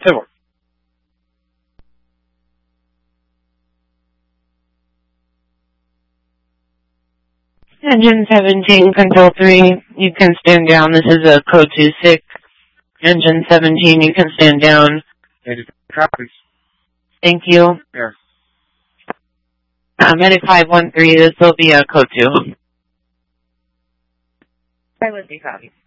10-4. Engine 17, Control 3, you can stand down. This is a code 26. Engine 17, you can stand down. Copies. Thank you. Yeah. Medic 513, this will be a code 2. 513, copy.